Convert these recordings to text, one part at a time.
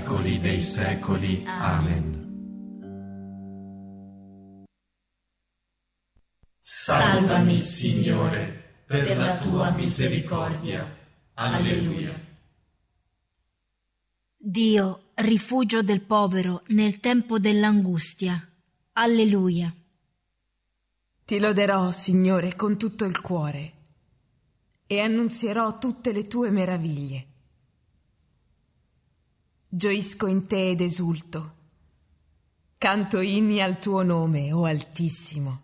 secoli dei secoli. Amen. Salvami, Signore, per la tua misericordia. Alleluia. Dio, rifugio del povero nel tempo dell'angustia. Alleluia. Ti loderò, Signore, con tutto il cuore e annunzierò tutte le tue meraviglie. Gioisco in te ed esulto. Canto inni al tuo nome, o Altissimo.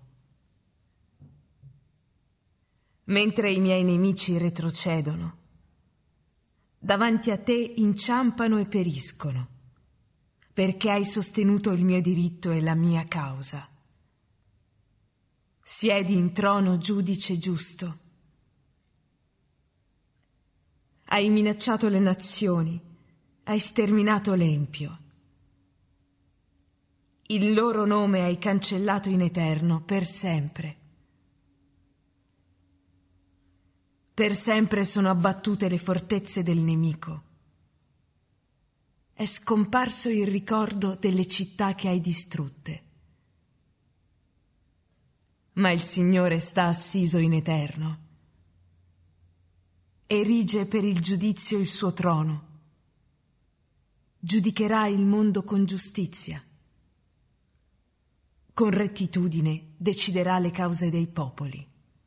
Mentre i miei nemici retrocedono, davanti a te inciampano e periscono, perché hai sostenuto il mio diritto e la mia causa. Siedi in trono, giudice giusto. Hai minacciato le nazioni, hai sterminato l'empio. Il loro nome hai cancellato in eterno per sempre. Per sempre sono abbattute le fortezze del nemico. È scomparso il ricordo delle città che hai distrutte. Ma il Signore sta assiso in eterno. Erige per il giudizio il suo trono. Giudicherà il mondo con giustizia. Con rettitudine deciderà le cause dei popoli.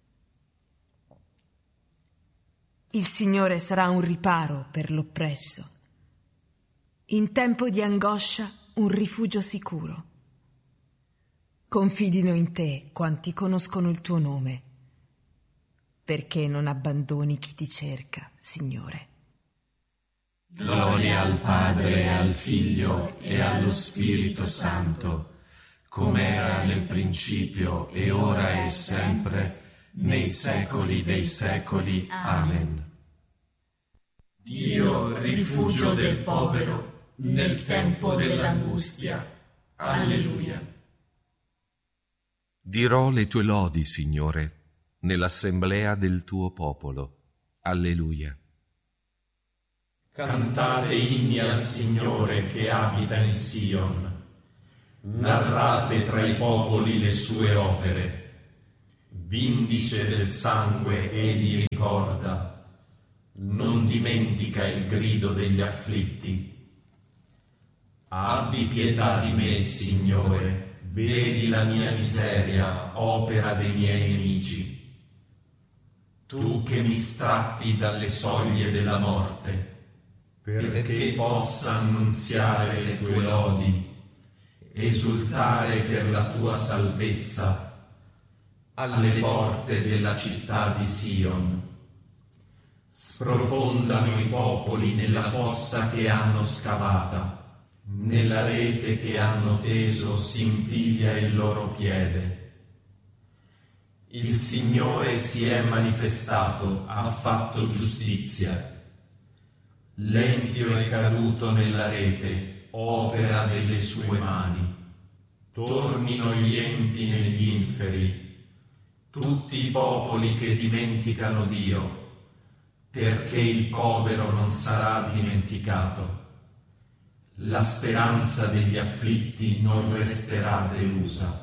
Il Signore sarà un riparo per l'oppresso. In tempo di angoscia, un rifugio sicuro. Confidino in te quanti conoscono il tuo nome, perché non abbandoni chi ti cerca, Signore. Gloria al Padre, e al Figlio e allo Spirito Santo, come era nel principio e ora e sempre, nei secoli dei secoli. Amen. Dio, rifugio del povero nel tempo dell'angustia. Alleluia. Dirò le tue lodi, Signore, nell'assemblea del tuo popolo. Alleluia. Cantate inni al Signore che abita in Sion. Narrate tra i popoli le sue opere. Vindice del sangue egli ricorda. Non dimentica il grido degli afflitti. Abbi pietà di me, Signore, vedi la mia miseria, opera dei miei nemici. Tu che mi strappi dalle soglie della morte, perché possa annunziare le tue lodi, esultare per la tua salvezza alle porte della città di Sion. Sprofondano i popoli nella fossa che hanno scavata, nella rete che hanno teso si impiglia il loro piede. Il Signore si è manifestato, ha fatto giustizia. L'empio è caduto nella rete, opera delle sue mani. Tornino gli empi negli inferi, tutti i popoli che dimenticano Dio, perché il povero non sarà dimenticato. La speranza degli afflitti non resterà delusa.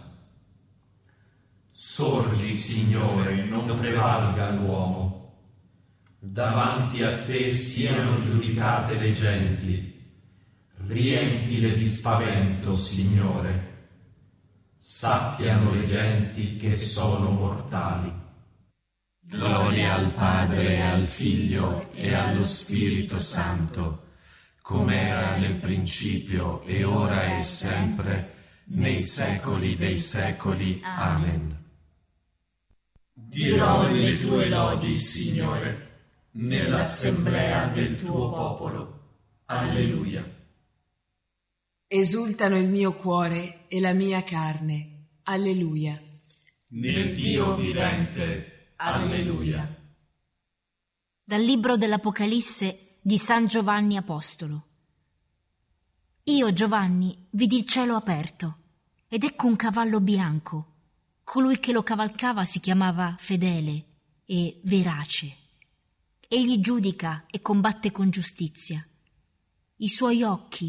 Sorgi, Signore, non prevalga l'uomo. Davanti a te siano giudicate le genti. Riempile di spavento, Signore. Sappiano le genti che sono mortali. Gloria al Padre, e al Figlio e allo Spirito Santo, come era nel principio e ora e sempre, nei secoli dei secoli. Amen. Dirò le tue lodi, Signore, nell'assemblea del tuo popolo. Alleluia. Esultano il mio cuore e la mia carne. Alleluia. Nel Dio vivente. Alleluia. Dal libro dell'Apocalisse di San Giovanni Apostolo. Io, Giovanni, vidi il cielo aperto, ed ecco un cavallo bianco. Colui che lo cavalcava si chiamava Fedele e Verace. Egli giudica e combatte con giustizia. I suoi occhi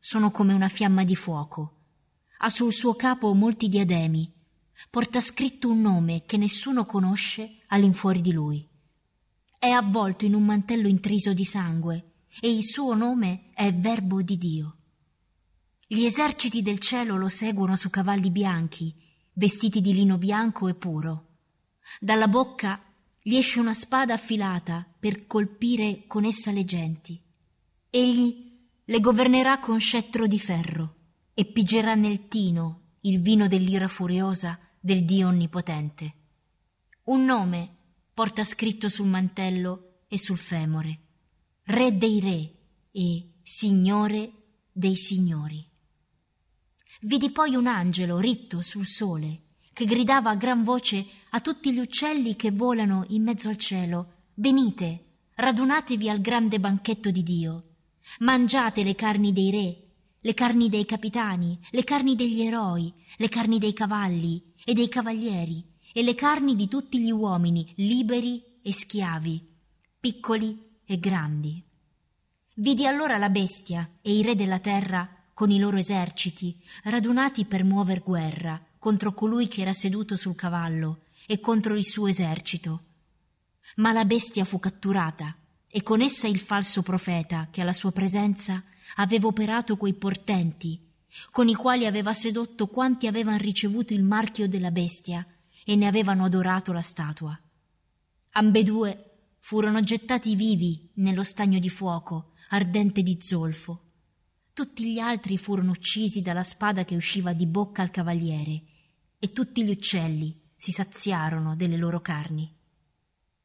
sono come una fiamma di fuoco. Ha sul suo capo molti diademi. Porta scritto un nome che nessuno conosce all'infuori di lui. È avvolto in un mantello intriso di sangue e il suo nome è Verbo di Dio. Gli eserciti del cielo lo seguono su cavalli bianchi, vestiti di lino bianco e puro. Dalla bocca gli esce una spada affilata per colpire con essa le genti. Egli le governerà con scettro di ferro e pigerà nel tino il vino dell'ira furiosa del Dio Onnipotente. Un nome porta scritto sul mantello e sul femore: Re dei Re e Signore dei Signori. Vidi poi un angelo ritto sul sole che gridava a gran voce a tutti gli uccelli che volano in mezzo al cielo: venite, radunatevi al grande banchetto di Dio, mangiate le carni dei re, le carni dei capitani, le carni degli eroi, le carni dei cavalli e dei cavalieri e le carni di tutti gli uomini, liberi e schiavi, piccoli e grandi. Vidi allora la bestia e i re della terra con i loro eserciti radunati per muover guerra contro colui che era seduto sul cavallo e contro il suo esercito. Ma la bestia fu catturata e con essa il falso profeta che alla sua presenza aveva operato quei portenti con i quali aveva sedotto quanti avevano ricevuto il marchio della bestia e ne avevano adorato la statua. Ambedue furono gettati vivi nello stagno di fuoco ardente di zolfo. Tutti gli altri furono uccisi dalla spada che usciva di bocca al cavaliere, e tutti gli uccelli si saziarono delle loro carni.